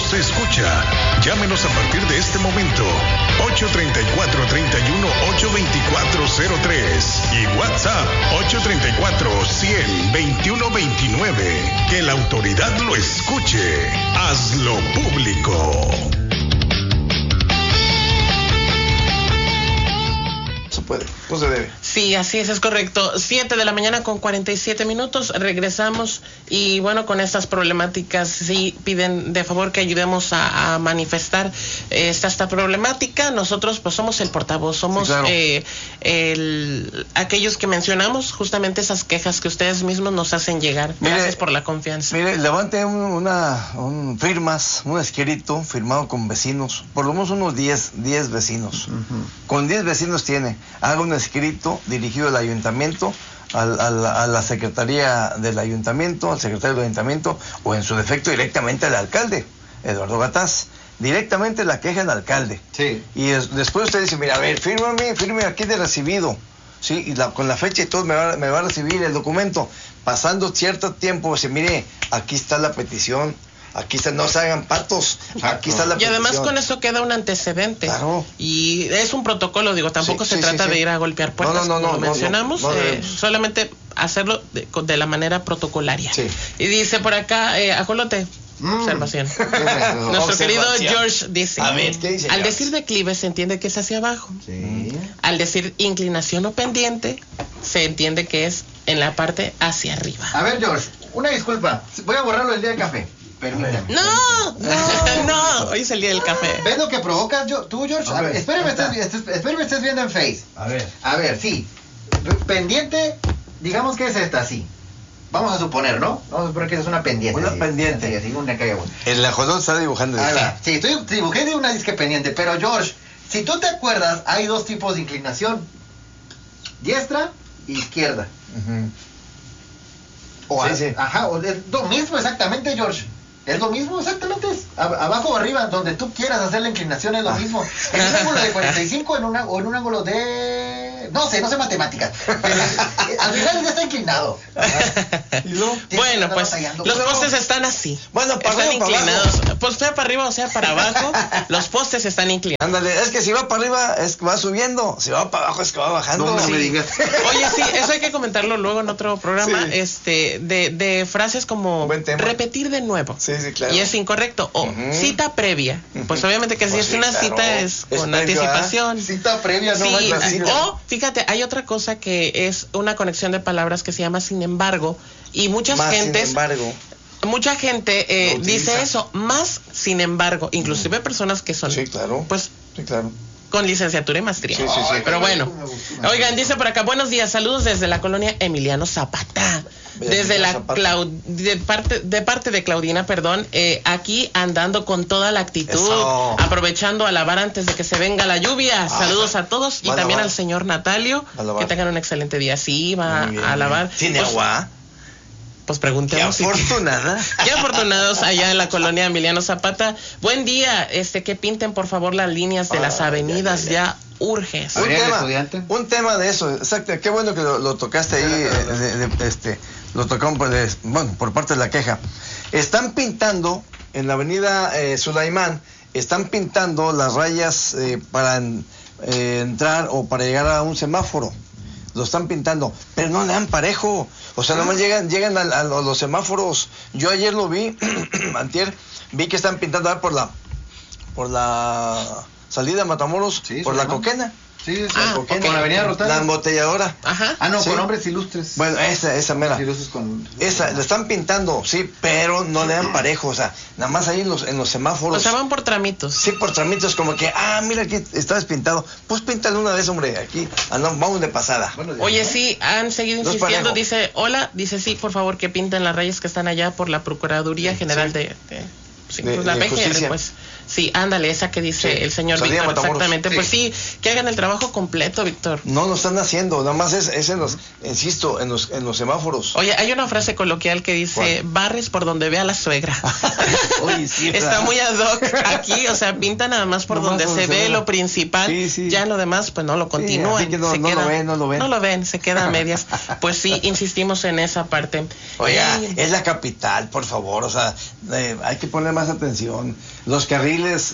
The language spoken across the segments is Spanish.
nos escucha. Llámenos a partir de este momento. 834-31-82403 y WhatsApp 834-100-2129. Que la autoridad lo escuche. Hazlo público. Se puede, no se debe. Sí, así es correcto. 7 de la mañana con 47 minutos. Regresamos y bueno, con estas problemáticas sí piden de favor que ayudemos a manifestar esta problemática. Nosotros pues somos el portavoz, somos sí, claro. Aquellos que mencionamos justamente esas quejas que ustedes mismos nos hacen llegar. Gracias por la confianza. Mire, levante firmas, un escrito firmado con vecinos, por lo menos unos 10 vecinos. Con 10 vecinos tiene. Haga un escrito dirigido al ayuntamiento, a la secretaría del ayuntamiento, al secretario del ayuntamiento, o en su defecto directamente al alcalde, Eduardo Gataz. Directamente la queja al alcalde. Sí. Y después usted dice, mira, a ver, firme aquí de recibido. Sí, y con la fecha y todo me va a recibir el documento. Pasando cierto tiempo, dice, mire, aquí está la petición. Aquí no se hagan patos, aquí está la petición. Y además con eso queda un antecedente. Claro. Y es un protocolo, digo, tampoco se trata de ir a golpear puertas, como lo mencionamos, solamente hacerlo de la manera protocolaria. Sí. Y dice por acá, Ajolote, observación. Nuestro querido George dice, a ver, ¿qué dice al decir declive se entiende que es hacia abajo. Sí. Al decir inclinación o pendiente, se entiende que es en la parte hacia arriba. A ver, George, una disculpa, voy a borrarlo del día de café. Permítame. No, hoy es el día del café. ¿Ves lo que provocas tú, George? A ver, espérame, estés viendo en Face. A ver, sí. Pendiente, digamos que es esta, sí. Vamos a suponer, ¿no? Vamos a suponer que es una pendiente. Una pendiente. Así, una calle. El ajolot está dibujando. Sí, dibujé de una disque pendiente, pero George, si tú te acuerdas, hay dos tipos de inclinación. Diestra e izquierda. Ajá, es lo mismo exactamente, George. Es lo mismo exactamente. Abajo o arriba, donde tú quieras hacer la inclinación es lo mismo. En un ángulo de 45 o en un ángulo de... No sé matemáticas. Pero al final ya está inclinado. Bueno, pues los postes están así. Bueno, están inclinados. Pues sea para arriba o sea para abajo, los postes están inclinados. Ándale, es que si va para arriba es que va subiendo, si va para abajo es que va bajando. No me digas. Oye, sí, eso hay que comentarlo luego en otro programa, de frases como repetir de nuevo. Sí, claro. Y es incorrecto. O cita previa. Pues obviamente que si es una cita es con anticipación. Cita previa, no sí, o fíjate, hay otra cosa que es una conexión de palabras que se llama sin embargo, y mucha gente dice eso, más sin embargo, inclusive personas que son con licenciatura y maestría. Pero bueno, oigan, dice por acá, buenos días, saludos desde la colonia Emiliano Zapata. Desde de parte de Claudina, aquí andando con toda la actitud, aprovechando a lavar antes de que se venga la lluvia. Saludos a todos y también al señor Natalio, que tengan un excelente día. Sí, va a lavar. ¿Tiene agua? Pues preguntemos. Qué afortunada. Qué afortunados allá en la colonia Emiliano Zapata. Buen día, que pinten por favor las líneas de las avenidas, ya urge. Un tema de eso, exacto, qué bueno que lo tocaste ahí, lo tocamos por parte de la queja. Están pintando en la avenida Sulaimán, están pintando las rayas para entrar o para llegar a un semáforo. Lo están pintando, pero no le dan parejo. O sea, nomás llegan a los semáforos. Yo ayer lo vi, antier, vi que están pintando por la salida a Matamoros, por la Coquena. Sí, con la avenida Rotario. La embotelladora. Ajá. Con hombres ilustres. Bueno, esa mera. Esa, la están pintando, sí, pero no le dan parejo, o sea, nada más ahí en los semáforos. O sea, van por tramitos. Sí, por tramitos, como que, mira, aquí está despintado. Pues píntale una vez, hombre, aquí, vamos de pasada. Oye, sí, han seguido insistiendo, dice, sí, por favor, que pinten las rayas que están allá por la Procuraduría General de la PGR, pues. Sí, ándale, esa que dice el señor Víctor, exactamente. Pues sí, que hagan el trabajo completo, Víctor. No lo están haciendo, nada más es en los, insisto, en los semáforos. Oye, hay una frase coloquial que dice, barres por donde vea la suegra. Oye, sí, está muy ad hoc aquí, o sea, pinta nada más por donde se ve lo principal, ya en lo demás pues no lo continúan, sí, no lo ven, se queda a medias. Pues sí, insistimos en esa parte. Oiga, es la capital, por favor, o sea, hay que poner más atención. Los carriles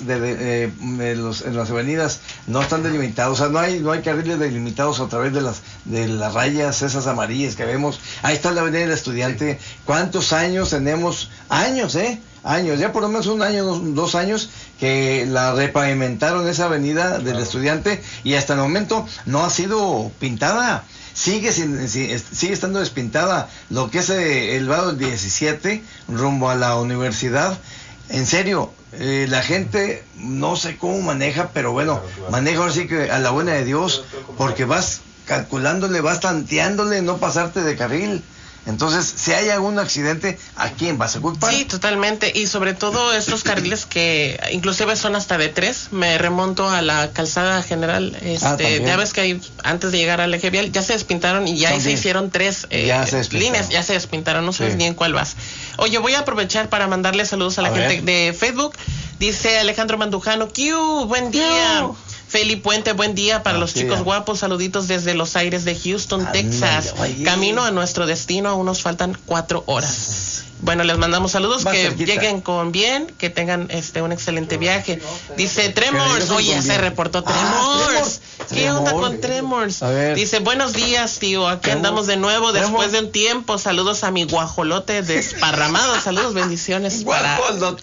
en las avenidas no están delimitados, o sea, no hay carriles delimitados a través de las rayas esas amarillas que vemos. Ahí está la avenida del Estudiante. ¿Cuántos años tenemos? Años, ya por lo menos un año, 2 años que la repavimentaron esa avenida del Estudiante y hasta el momento no ha sido pintada. Sigue estando despintada lo que es el lado del 17 rumbo a la universidad. En serio, la gente no sé cómo maneja, pero bueno, maneja ahora sí que a la buena de Dios, porque vas calculándole, vas tanteándole, no pasarte de carril. Entonces, si hay algún accidente, ¿a quién vas a culpar? Sí, totalmente, y sobre todo estos carriles que inclusive son hasta de 3, me remonto a la calzada general, ya ves que ahí, antes de llegar al eje vial, ya se despintaron y ya ahí se hicieron 3 líneas, ya se despintaron, no sabes ni en cuál vas. Oye, voy a aprovechar para mandarle saludos a la gente de Facebook. Dice Alejandro Mandujano, ¡Q! ¡Buen día! Feli Puente, buen día para los chicos guapos, saluditos desde los aires de Houston, Texas. Camino a nuestro destino, aún nos faltan 4 horas. Bueno, les mandamos saludos, que lleguen con bien, que tengan un excelente viaje. Dice Tremors, oye, se reportó Tremors. ¿Qué onda con Tremors? Dice, buenos días, tío, aquí andamos de nuevo después de un tiempo. Saludos a mi guajolote desparramado, saludos, bendiciones para...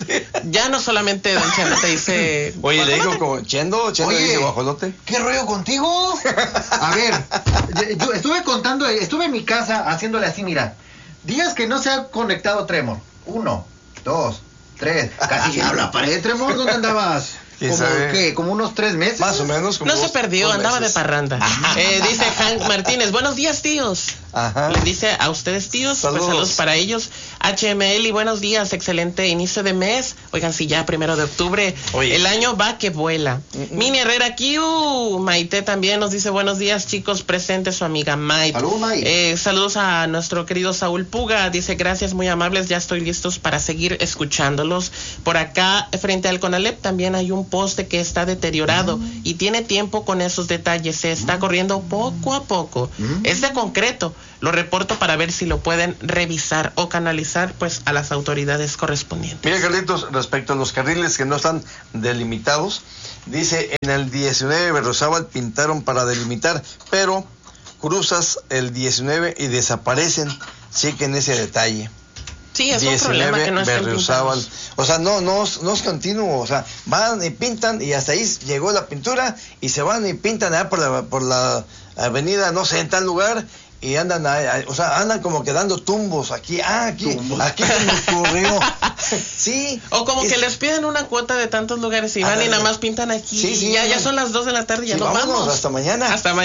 Ya no solamente Don Chendo te dice... Oye, le digo como Chendo dice guajolote. ¿Qué rollo contigo? A ver, yo estuve en mi casa haciéndole así, mira. Días que no se ha conectado Tremor. 1, 2, 3. Casi se habla pared, Tremor. ¿Dónde andabas? ¿Como unos 3 meses? Más o menos. No se perdió, andaba de parranda. Dice Hank Martínez, buenos días, tíos. Les dice a ustedes, tíos, saludos. Pues saludos para ellos. HML y buenos días, excelente inicio de mes. Oigan, si ya 1 de octubre, el año va que vuela. Mini Herrera Q, Maite también nos dice buenos días, chicos, presente su amiga Maite. Saludos, Maite. Saludos a nuestro querido Saúl Puga, dice gracias, muy amables, ya estoy listos para seguir escuchándolos. Por acá, frente al Conalep, también hay un poste que está deteriorado y tiene tiempo con esos detalles, se está corriendo poco a poco. Es de concreto. Lo reporto para ver si lo pueden revisar o canalizar pues a las autoridades correspondientes. Mira, Carlitos, respecto a los carriles que no están delimitados, dice en el 19 Berriozábal pintaron para delimitar, pero cruzas el 19 y desaparecen. Chequen ese detalle. Sí, es un problema que no estén pintados. O sea, no es continuo, o sea, van y pintan y hasta ahí llegó la pintura y se van y pintan allá por la avenida, no sé, en tal lugar. Y andan como que dando tumbos aquí se me ocurrió. Sí. O como que les piden una cuota de tantos lugares y van y nada más pintan aquí. Y ya son las 2 de la tarde y ya nos vamos. Hasta mañana.